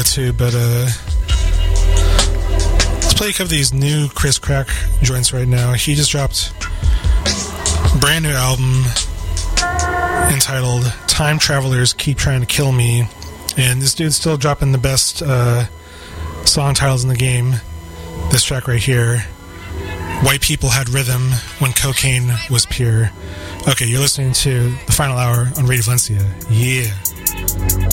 too, but let's play a couple of these new Chris Crack joints right now. He just dropped a brand new album entitled Time Travelers Keep Trying to Kill Me, and this dude's still dropping the best song titles in the game. This track right here, White People Had Rhythm When Cocaine Was Pure. Okay, you're listening to The Final Hour on Radio Valencia. Yeah.